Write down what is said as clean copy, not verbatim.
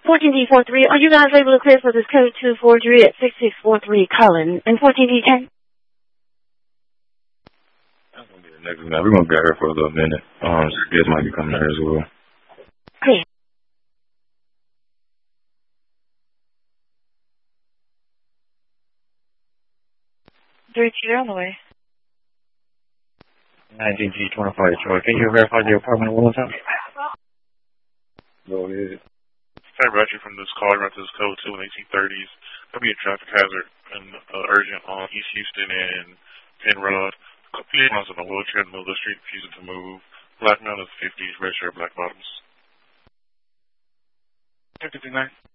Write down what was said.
14D43, are you guys able to clear for this code 243 at 6643 Cullen and 14D10? That's going to be the next one. We're going to be out here for a little minute. Skids might be coming there as well. Clear. 32 on the way. 19G25 Detroit. Can you verify your apartment one more time? Go ahead. Hey, Roger, from this call, around to this code 2 in 1830s. There'll be a traffic hazard and urgent on East Houston and Penrod. Vehicles on a wheelchair in the middle of the street refusing to move. Black male in the 50s, red shirt, black bottoms. 59.